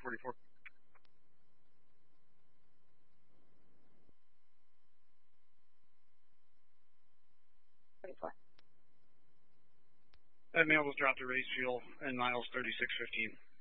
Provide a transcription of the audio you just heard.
44. That male was dropped to race fuel and miles 3615.